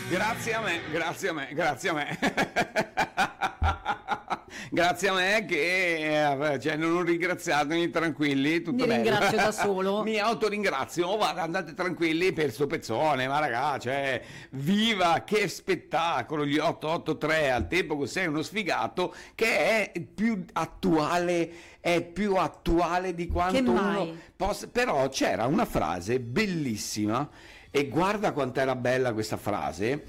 Grazie a me. Grazie a me che cioè, non ringraziatemi, tranquilli, tutto bene. Mi ringrazio da solo. Mi autoringrazio, guarda, andate tranquilli per sto pezzone, ma ragazzi, cioè, viva, che spettacolo, gli 883 al tempo che sei uno sfigato, che è più attuale di quanto Che uno mai? possa. Però c'era una frase bellissima. E guarda quanto era bella questa frase,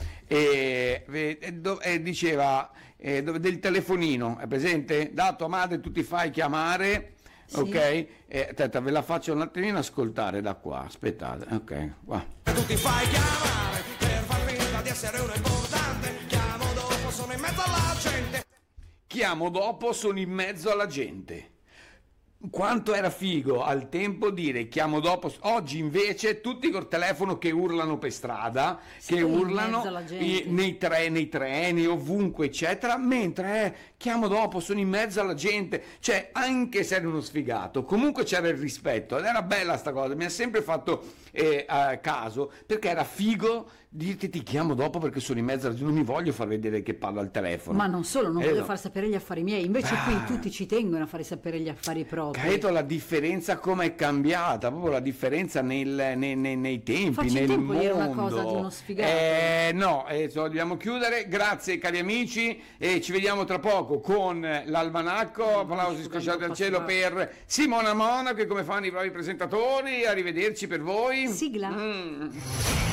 diceva del telefonino, è presente? Da tua madre tu ti fai chiamare, Sì. ok? Aspetta, ve la faccio un attimino ascoltare da qua, aspettate, ok, qua. Tu ti fai chiamare per far finta di essere uno importante. Chiamo dopo, sono in mezzo alla gente. Chiamo dopo, sono in mezzo alla gente. Quanto era figo al tempo dire chiamo dopo, oggi invece tutti col telefono che urlano per strada, Sì, che in urlano mezzo alla gente. nei treni, ovunque eccetera, mentre chiamo dopo, sono in mezzo alla gente, cioè anche se eri uno sfigato, comunque c'era il rispetto ed era bella sta cosa, mi ha sempre fatto caso, perché era figo dirti ti chiamo dopo perché sono in mezzo alla gente, non mi voglio far vedere che parlo al telefono. Ma non solo, non voglio no. far sapere gli affari miei, invece qui tutti ci tengono a fare sapere gli affari propri. Credo la differenza come è cambiata, proprio la differenza nei tempi, Facci nel tempo mondo. dire una cosa di uno sfigato. No, dobbiamo chiudere. Grazie cari amici e ci vediamo tra poco con l'almanacco. Applausi scocciati al cielo per Simona Monaco che come fanno i bravi presentatori. Arrivederci per voi. Sigla.